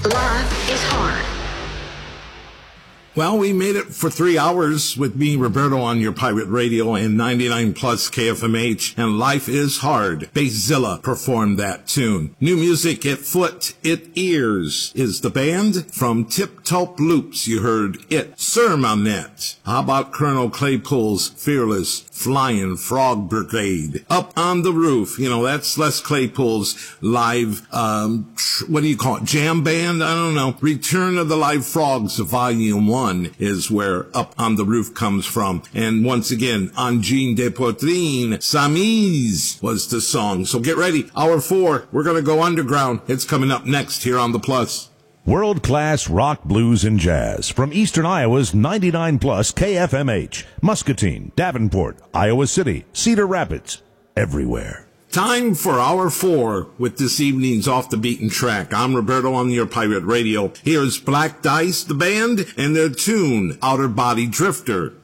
Love is hard. Well, we made it for 3 hours with me, Roberto, on your pirate radio and 99 plus KFMH, and Life is Hard. Basszilla performed that tune. New music at Foot It Ears is the band. From Tip Top Loops, you heard It. Sermonette. How about Colonel Claypool's Fearless Flying Frog Brigade? Up on the Roof. You know, that's Les Claypool's live, what do you call it? Jam band? I don't know. Return of the Live Frogs, Volume 1 is where Up on the Roof comes from. And once again, Angine de Poitrine, Samise was the song. So get ready. Hour 4, we're going to go underground. It's coming up next here on The Plus. World-class rock, blues, and jazz from Eastern Iowa's 99 plus KFMH, Muscatine, Davenport, Iowa City, Cedar Rapids, everywhere. Time for Hour 4 with this evening's Off the Beaten Track. I'm Roberto on your pirate radio. Here's Black Dice, the band, and their tune, Outer Body Drifter.